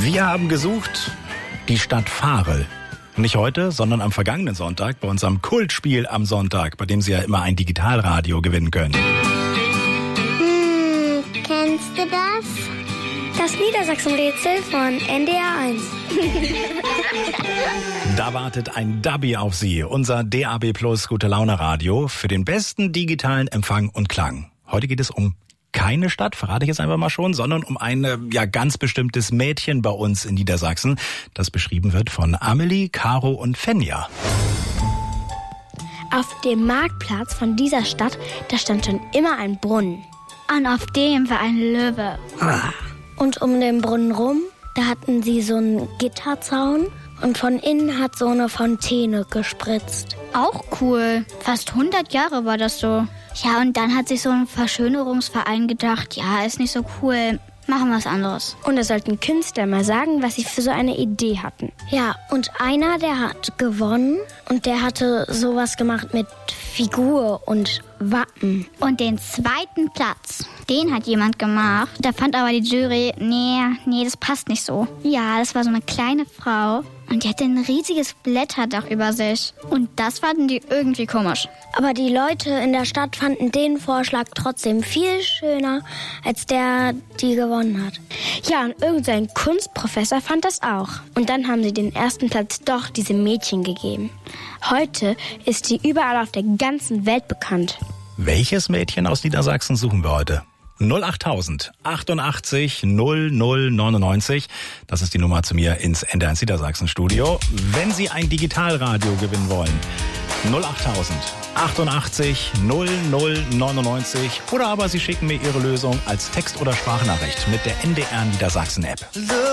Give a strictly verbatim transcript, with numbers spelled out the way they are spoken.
Wir haben gesucht die Stadt Varel. Nicht heute, sondern am vergangenen Sonntag bei unserem Kultspiel am Sonntag, bei dem Sie ja immer ein Digitalradio gewinnen können. Hm, kennst du das? Das Niedersachsen-Rätsel von N D R eins. Da wartet ein Dubby auf Sie, unser D A B Plus Gute-Laune-Radio für den besten digitalen Empfang und Klang. Heute geht es um keine Stadt, verrate ich jetzt einfach mal schon, sondern um ein ja ganz bestimmtes Mädchen bei uns in Niedersachsen, das beschrieben wird von Amelie, Caro und Fenja. Auf dem Marktplatz von dieser Stadt, da stand schon immer ein Brunnen. Und auf dem war ein Löwe. Und um den Brunnen rum, da hatten sie so einen Gitterzaun und von innen hat so eine Fontäne gespritzt. Auch cool. Fast hundert Jahre war das so. Ja, und dann hat sich so ein Verschönerungsverein gedacht, ja, ist nicht so cool, machen wir was anderes. Und da sollten Künstler mal sagen, was sie für so eine Idee hatten. Ja, und einer, der hat gewonnen und der hatte sowas gemacht mit Figur und Wappen. Und den zweiten Platz, den hat jemand gemacht. Da fand aber die Jury, nee, nee, das passt nicht so. Ja, das war so eine kleine Frau und die hatte ein riesiges Blätterdach über sich. Und das fanden die irgendwie komisch. Aber die Leute in der Stadt fanden den Vorschlag trotzdem viel schöner, als der, die gewonnen hat. Ja, und irgendein Kunstprofessor fand das auch. Und dann haben sie den ersten Platz doch diesem Mädchen gegeben. Heute ist sie überall auf der ganzen Welt bekannt. Welches Mädchen aus Niedersachsen suchen wir heute? null achttausend achtundachtzig null null neunundneunzig. Das ist die Nummer zu mir ins N D R eins Niedersachsen Studio. Wenn Sie ein Digitalradio gewinnen wollen, null achttausend achtundachtzig null null neunundneunzig. Oder aber Sie schicken mir Ihre Lösung als Text- oder Sprachnachricht mit der N D R Niedersachsen App.